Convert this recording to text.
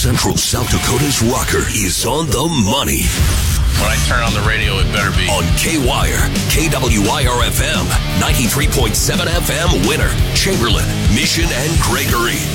Central South Dakota's rocker is on the money. When I turn on the radio, it better be On K-Wire, KWIR-FM, 93.7 FM, Winner, Chamberlain, Mission, and Gregory.